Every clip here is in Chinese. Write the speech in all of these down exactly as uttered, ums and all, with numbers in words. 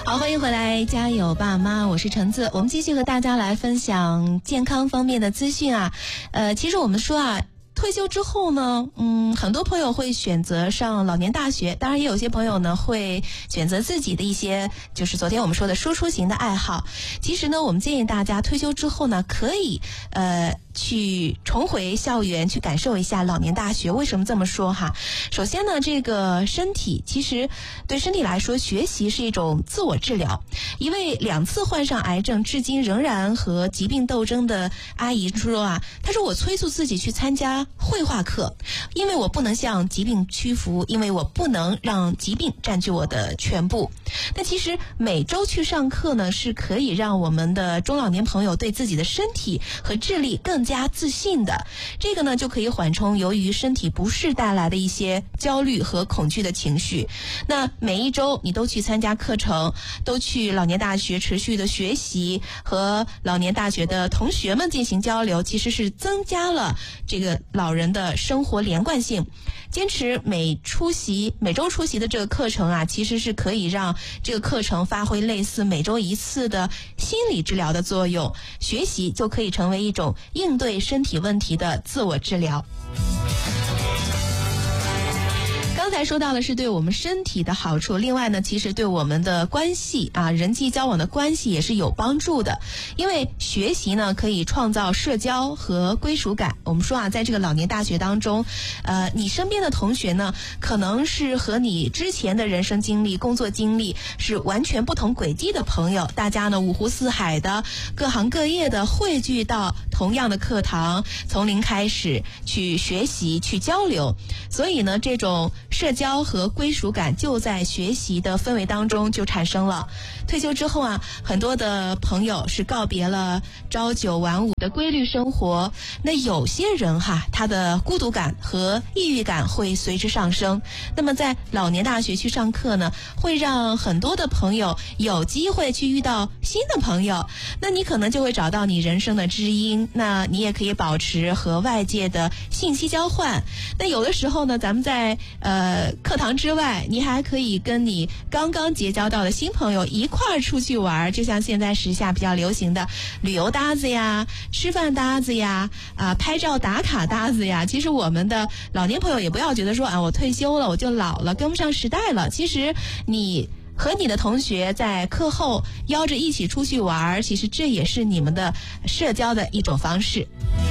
好，欢迎回来，家有爸妈，我是橙子。我们继续和大家来分享健康方面的资讯啊。呃，其实我们说啊，退休之后呢，嗯，很多朋友会选择上老年大学，当然也有些朋友呢会选择自己的一些，就是昨天我们说的输出型的爱好。其实呢，我们建议大家退休之后呢，可以呃。去重回校园，去感受一下老年大学。为什么这么说哈？首先呢，这个身体其实对身体来说，学习是一种自我治疗。一位两次患上癌症，至今仍然和疾病斗争的阿姨说啊，她说我催促自己去参加绘画课，因为我不能向疾病屈服，因为我不能让疾病占据我的全部。但其实每周去上课呢，是可以让我们的中老年朋友对自己的身体和智力更加自信的，这个呢就可以缓冲由于身体不适带来的一些焦虑和恐惧的情绪。那每一周你都去参加课程，都去老年大学持续的学习，和老年大学的同学们进行交流，其实是增加了这个老人的生活连贯性。坚持每出席每周出席的这个课程啊，其实是可以让这个课程发挥类似每周一次的心理治疗的作用，学习就可以成为一种应对身体问题的自我治疗。刚才说到的是对我们身体的好处，另外呢，其实对我们的关系啊，人际交往的关系也是有帮助的。因为学习呢，可以创造社交和归属感。我们说啊，在这个老年大学当中，呃，你身边的同学呢，可能是和你之前的人生经历、工作经历是完全不同轨迹的朋友，大家呢五湖四海的、各行各业的汇聚到同样的课堂，从零开始去学习、去交流。所以呢，这种社交和归属感就在学习的氛围当中就产生了。退休之后啊，很多的朋友是告别了朝九晚五的规律生活，那有些人哈，他的孤独感和抑郁感会随之上升。那么在老年大学去上课呢，会让很多的朋友有机会去遇到新的朋友，那你可能就会找到你人生的知音，那你也可以保持和外界的信息交换。那有的时候呢，咱们在呃课堂之外，你还可以跟你刚刚结交到的新朋友一块儿出去玩，就像现在时下比较流行的旅游搭子呀、吃饭搭子呀、啊拍照打卡搭子呀。其实我们的老年朋友也不要觉得说啊，我退休了我就老了，跟不上时代了。其实你和你的同学在课后邀着一起出去玩，其实这也是你们的社交的一种方式。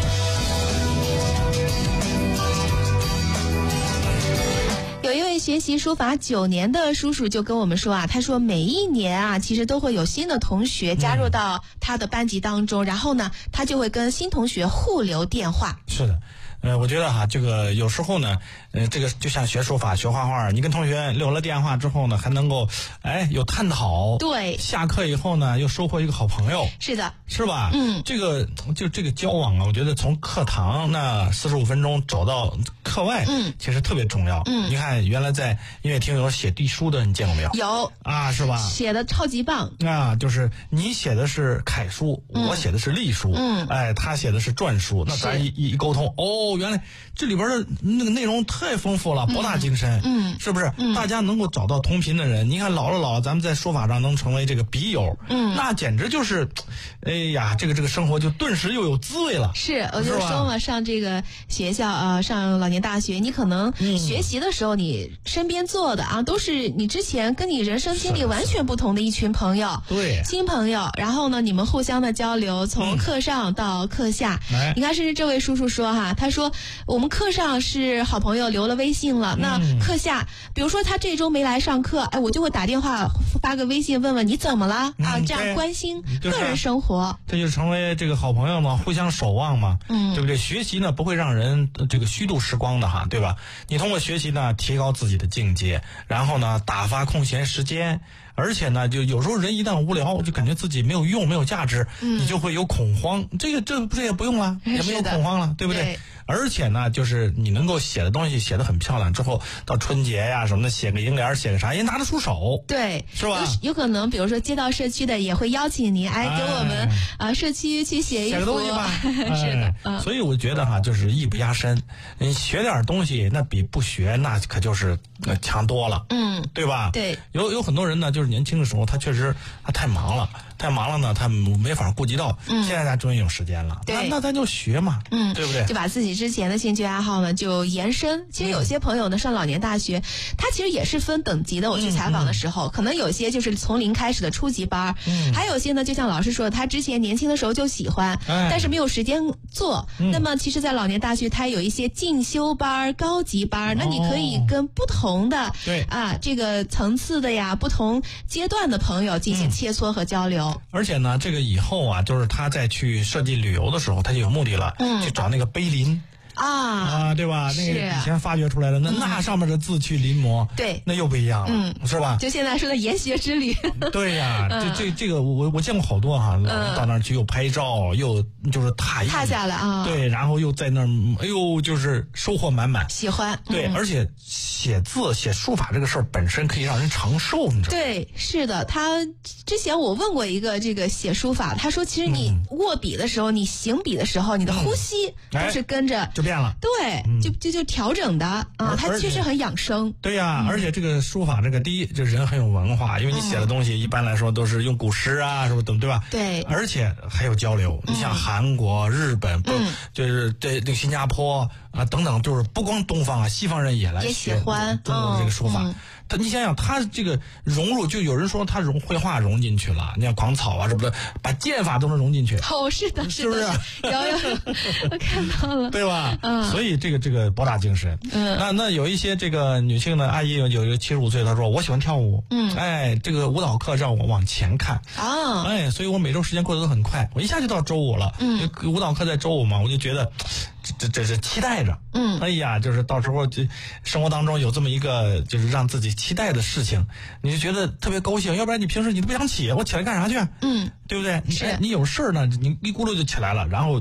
有一位学习书法九年的叔叔就跟我们说啊，他说每一年啊，其实都会有新的同学加入到他的班级当中，嗯、然后呢，他就会跟新同学互留电话。 是的。呃，我觉得哈，这个有时候呢，呃，这个就像学书法、学画画，你跟同学留了电话之后呢，还能够，哎，有探讨。 对。 下课以后呢，又收获一个好朋友。 是的。 是吧？ 嗯。 这个就这个交往啊，我觉得从课堂那四十五分钟走到课外，嗯，其实特别重要。嗯。你看，原来在音乐厅有写地书的，你见过没有？ 有。 啊，是吧？ 写的超级棒。 啊，就是你写的是楷书，嗯、我写的是隶书。嗯。哎，他写的是篆书，那咱一一沟通，哦。原来这里边的那个内容太丰富了，博大精深，嗯，是不是？嗯，大家能够找到同频的人，你看老了老，咱们在说法上能成为这个笔友，嗯，那简直就是，哎呀，这个这个生活就顿时又有滋味了。 是，我就说嘛，上这个学校啊、呃，上老年大学，你可能学习的时候，你身边坐的啊，都是你之前跟你人生经历完全不同的一群朋友， 对， 新朋友，然后呢，你们互相的交流，从课上到课下，嗯、你看，甚至这位叔叔说哈，他说。说我们课上是好朋友留了微信了，那课下比如说他这周没来上课，哎，我就会打电话发个微信问问你怎么了、嗯、啊，这样关心个人生活， 这就成为这个好朋友嘛，互相守望嘛，嗯，对不对？学习呢不会让人这个虚度时光的哈，对吧？你通过学习呢提高自己的境界，然后呢打发空闲时间，而且呢就有时候人一旦无聊就感觉自己没有用没有价值、嗯、你就会有恐慌，这个这这也不用了，也没有恐慌了，对不对？对，而且呢就是你能够写的东西写得很漂亮之后，到春节呀什么的写个楹联写个啥也拿得出手， 对， 是吧？ 有可能，比如说街道社区的也会邀请您，哎，给我们啊社区去写一幅， 写个东西吧。 是的，嗯。 所以我觉得哈，就是艺不压身，你学点东西，那比不学那可就是强多了， 嗯， 对吧？ 对， 有有很多人呢，就是年轻的时候，他确实他太忙了。太忙了呢，他没法顾及到。嗯，现在他终于有时间了， 对， 那那咱就学嘛， 嗯， 对不对？ 就把自己之前的兴趣爱好呢就延伸。其实有些朋友呢上老年大学，他其实也是分等级的。我去采访的时候，嗯嗯、可能有些就是从零开始的初级班，嗯，还有些呢，就像老师说的，他之前年轻的时候就喜欢，哎、但是没有时间做。嗯、那么其实，在老年大学，它有一些进修班、高级班，那你可以跟不同的对啊这个层次的呀、不同阶段的朋友进行切磋和交流。 嗯、而且呢，这个以后啊，就是他在去设计旅游的时候，他就有目的了，嗯，去找那个碑林。 啊啊，对吧？那个以前发掘出来的，那、嗯、那上面的字去临摹， 对， 那又不一样了，嗯，是吧？ 就现在说的研学之旅。 对呀、啊，嗯、这这这个我我见过好多哈、啊，嗯、到那儿去又拍照，又就是踏踏下来啊， 对，然后又在那儿，哎呦，就是收获满满。 喜欢， 对， 嗯、 而且写字写书法这个事儿本身可以让人长寿，你知道吗？ 对，是的，他之前我问过一个这个写书法，他说其实你握笔的时候，嗯、你行笔的时候，你的呼吸都是跟着、 哎、就变了， 对。就就就调整的啊，它确实很养生。 对呀、啊，而且这个书法，这个第一，这人很有文化，因为你写的东西一般来说都是用古诗啊，什么等，对吧？ 对。 而且还有交流，你像韩国、日本，不就是这这新加坡啊等等，就是不光东方啊，西方人也来学也喜欢中国的这个书法。他，你想想，他这个融入，就有人说他融绘画融进去了，你像狂草啊什么的，把剑法都能融进去。 哦，是的， 是不是？ 有有，我看到了， 对吧？嗯。所以这个这个博大精深。嗯。那那有一些这个女性的阿姨，有一个七十五岁，她说我喜欢跳舞。嗯。哎，这个舞蹈课让我往前看。 啊。 哎，所以我每周时间过得都很快，我一下就到周五了。嗯。舞蹈课在周五嘛，我就觉得。这这是期待着，嗯，哎呀，就是到时候就生活当中有这么一个就是让自己期待的事情，你就觉得特别高兴。要不然你平时你都不想起，我起来干啥去？嗯，对不对？ 是， 你有事儿呢，你一咕噜就起来了，然后。